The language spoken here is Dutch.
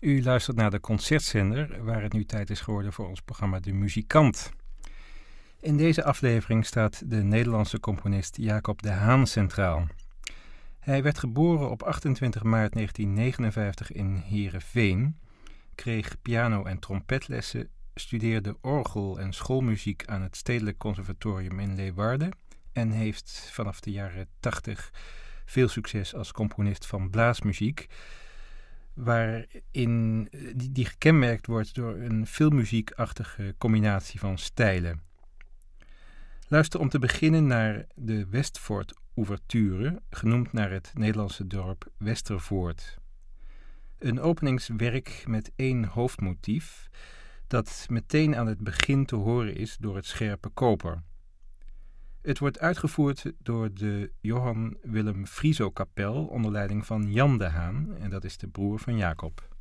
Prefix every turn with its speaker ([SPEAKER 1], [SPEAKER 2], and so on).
[SPEAKER 1] U luistert naar de Concertzender, waar het nu tijd is geworden voor ons programma De Muzikant. In deze aflevering staat de Nederlandse componist Jacob de Haan centraal. Hij werd geboren op 28 maart 1959 in Heerenveen, kreeg piano- en trompetlessen, studeerde orgel- en schoolmuziek aan het Stedelijk Conservatorium in Leeuwarden en heeft vanaf de jaren 80 veel succes als componist van blaasmuziek, waarin die gekenmerkt wordt door een filmmuziekachtige combinatie van stijlen. Luister om te beginnen naar de Westvoort-ouverture, genoemd naar het Nederlandse dorp Westervoort. Een openingswerk met 1 hoofdmotief, dat meteen aan het begin te horen is door het scherpe koper. Het wordt uitgevoerd door de Johan Willem Frieso Kapel onder leiding van Jan de Haan, en dat is de broer van Jacob.